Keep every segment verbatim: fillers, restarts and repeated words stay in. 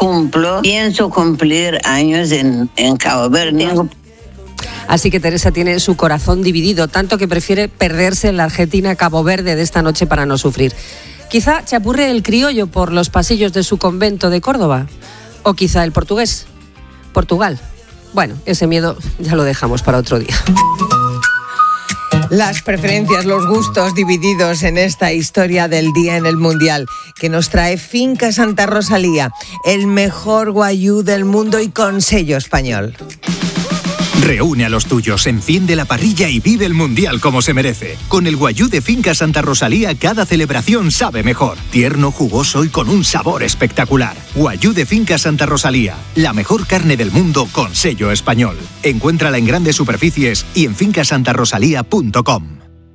cumplo, pienso cumplir años en, en Cabo Verde. Así que Teresa tiene su corazón dividido, tanto que prefiere perderse en la Argentina Cabo Verde de esta noche para no sufrir. Quizá chapurre el criollo por los pasillos de su convento de Córdoba, o quizá el portugués, Portugal. Bueno, ese miedo ya lo dejamos para otro día. Las preferencias, los gustos divididos en esta historia del día en el Mundial, que nos trae Finca Santa Rosalía, el mejor guayú del mundo y con sello español. Reúne a los tuyos, enciende la parrilla y vive el Mundial como se merece. Con el guayú de Finca Santa Rosalía, cada celebración sabe mejor. Tierno, jugoso y con un sabor espectacular. Guayú de Finca Santa Rosalía, la mejor carne del mundo con sello español. Encuéntrala en grandes superficies y en finca santa rosalía punto com.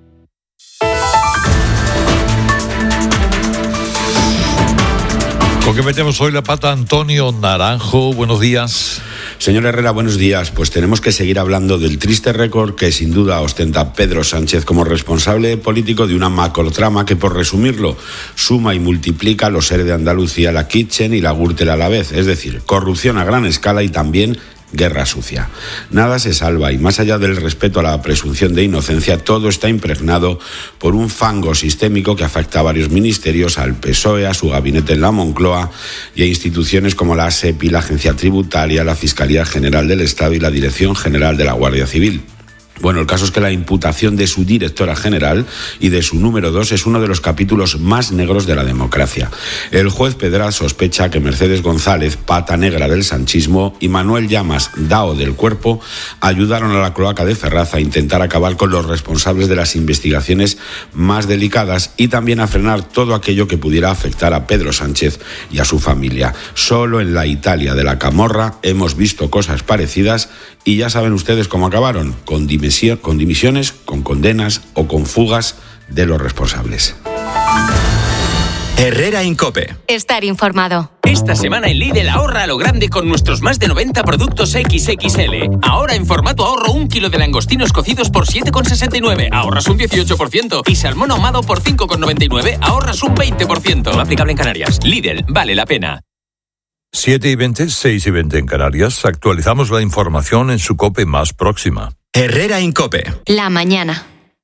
¿Con qué metemos hoy la pata? Antonio Naranjo, buenos días. Señor Herrera, buenos días. Pues tenemos que seguir hablando del triste récord que sin duda ostenta Pedro Sánchez como responsable político de una macrotrama que, por resumirlo, suma y multiplica los ERE de Andalucía, la Kitchen y la Gürtel a la vez, es decir, corrupción a gran escala y también guerra sucia. Nada se salva y más allá del respeto a la presunción de inocencia, todo está impregnado por un fango sistémico que afecta a varios ministerios, al P S O E, a su gabinete en la Moncloa y a instituciones como la SEPI, la Agencia Tributaria, la Fiscalía General del Estado y la Dirección General de la Guardia Civil. Bueno, el caso es que la imputación de su directora general y de su número dos es uno de los capítulos más negros de la democracia. El juez Pedraz sospecha que Mercedes González, pata negra del sanchismo, y Manuel Llamas, dao del cuerpo, ayudaron a la cloaca de Ferraz a intentar acabar con los responsables de las investigaciones más delicadas y también a frenar todo aquello que pudiera afectar a Pedro Sánchez y a su familia. Solo en la Italia de la Camorra hemos visto cosas parecidas y ya saben ustedes cómo acabaron, con dimisiones con dimisiones, con condenas o con fugas de los responsables. Herrera Incope. Estar informado. Esta semana en Lidl ahorra a lo grande con nuestros más de noventa productos equis equis ele. Ahora en formato ahorro un kilo de langostinos cocidos por siete con sesenta y nueve, ahorras un dieciocho por ciento. Y salmón ahumado por cinco con noventa y nueve, ahorras un veinte por ciento. No aplicable en Canarias. Lidl, vale la pena. siete y veinte, seis y veinte en Canarias. Actualizamos la información en su COPE más próxima. Herrera Incope. La mañana.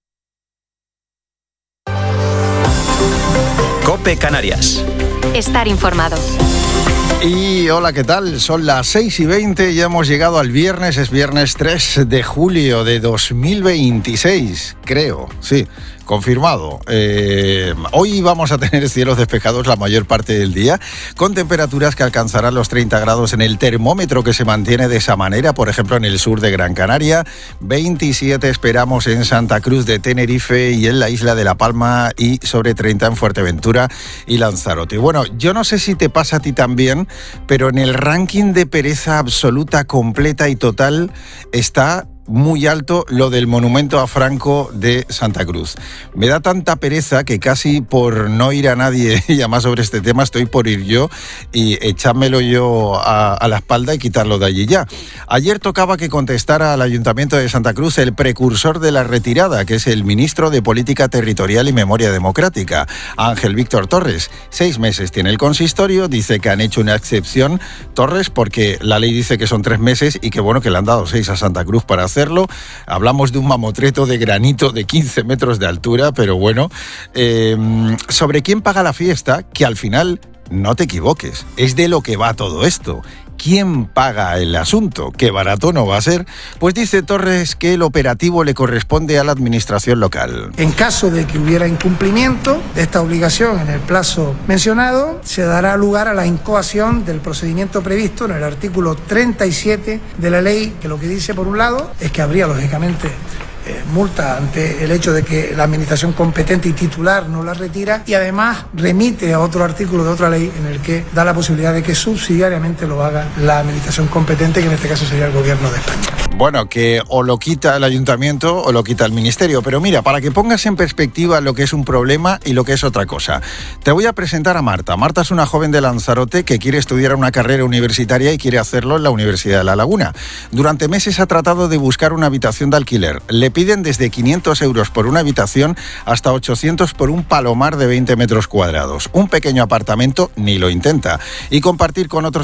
COPE Canarias. Estar informado. Y hola, ¿qué tal? Son las seis y veinte y hemos llegado al viernes, es viernes tres de julio de dos mil veintiséis, creo, sí. Confirmado. Eh, hoy vamos a tener cielos despejados la mayor parte del día, con temperaturas que alcanzarán los treinta grados en el termómetro, que se mantiene de esa manera, por ejemplo en el sur de Gran Canaria, veintisiete esperamos en Santa Cruz de Tenerife y en la isla de La Palma, y sobre treinta en Fuerteventura y Lanzarote. Bueno, yo no sé si te pasa a ti también, pero en el ranking de pereza absoluta, completa y total está muy alto lo del monumento a Franco de Santa Cruz. Me da tanta pereza que casi por no ir a nadie y además sobre este tema estoy por ir yo y echármelo yo a, a la espalda y quitarlo de allí ya. Ayer tocaba que contestara al Ayuntamiento de Santa Cruz el precursor de la retirada, que es el ministro de Política Territorial y Memoria Democrática, Ángel Víctor Torres. Seis meses tiene el consistorio, dice que han hecho una excepción, Torres, porque la ley dice que son tres meses y que bueno que le han dado seis a Santa Cruz para hacer hacerlo. Hablamos de un mamotreto de granito de quince metros de altura, pero bueno, eh, sobre quién paga la fiesta, que al final, no te equivoques, es de lo que va todo esto. ¿Quién paga el asunto? ¿Qué barato no va a ser? Pues dice Torres que el operativo le corresponde a la administración local. En caso de que hubiera incumplimiento de esta obligación en el plazo mencionado, se dará lugar a la incoación del procedimiento previsto en el artículo treinta y siete de la ley, que lo que dice, por un lado, es que habría, lógicamente, Eh, multa ante el hecho de que la administración competente y titular no la retira, y además remite a otro artículo de otra ley en el que da la posibilidad de que subsidiariamente lo haga la administración competente, que en este caso sería el gobierno de España. Bueno, que o lo quita el ayuntamiento o lo quita el ministerio, pero mira, para que pongas en perspectiva lo que es un problema y lo que es otra cosa, te voy a presentar a Marta. Marta es una joven de Lanzarote que quiere estudiar una carrera universitaria y quiere hacerlo en la Universidad de La Laguna. Durante meses ha tratado de buscar una habitación de alquiler. Le piden desde quinientos euros por una habitación hasta ochocientos por un palomar de veinte metros cuadrados. Un pequeño apartamento ni lo intenta. Y compartir con otros